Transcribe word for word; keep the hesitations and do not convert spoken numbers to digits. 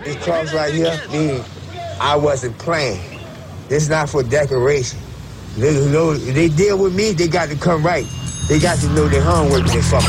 This cross right here means I wasn't playing. This is not for decoration. They, they deal with me, they got to come right. They got to know their homework and fuck.